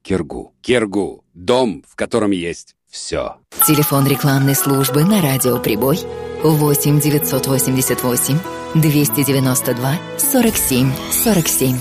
Киргу. Киргу. Дом, в котором есть все. Телефон рекламной службы на радио «Прибой» 8 988 292 47 47.